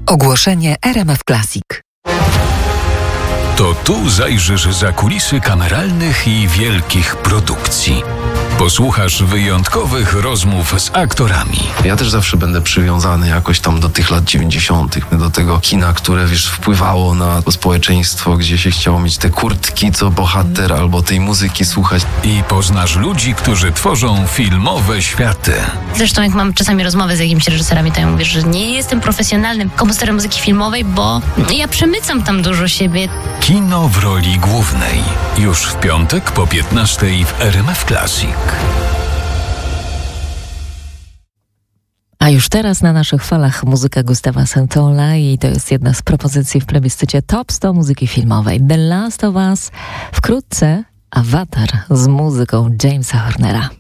Ogłoszenie RMF Classic. To tu zajrzysz za kulisy kameralnych i wielkich produkcji. Posłuchasz wyjątkowych rozmów z aktorami. Ja też zawsze będę przywiązany jakoś tam do tych lat 90., do tego kina, które wpływało na to społeczeństwo, gdzie się chciało mieć te kurtki co bohater albo tej muzyki słuchać. I poznasz ludzi, którzy tworzą filmowe światy. Zresztą jak mam czasami rozmowę z jakimiś reżyserami, to ja mówię, że nie jestem profesjonalnym kompozytorem muzyki filmowej, bo ja przemycam tam dużo siebie. Kino w roli głównej. Już w piątek po 15:00 w RMF Classic. A już teraz na naszych falach muzyka Gustawa Santola i to jest jedna z propozycji w plebiscycie Top 100 muzyki filmowej. The Last of Us, wkrótce Avatar z muzyką Jamesa Hornera.